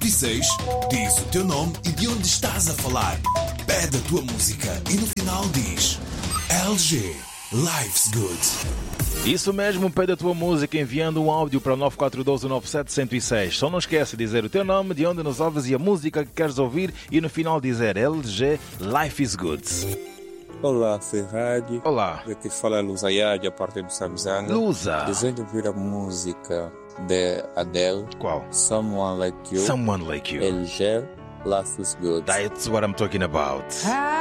106, diz o teu nome e de onde estás a falar. Pede a tua música e no final diz LG, Life's Good. Isso mesmo, pede a tua música enviando um áudio para o 942197106. Só não esquece de dizer o teu nome, de onde nos ouves e a música que queres ouvir e no final dizer LG, Life is Good. Olá, Ferrari. Olá. Aqui fala Lusa Yadi, a partir do Samzanga. Lusa. Desejo ouvir a música de Adele. Qual? Someone Like You. Someone Like You. LG, Life is Good. That's what I'm talking about.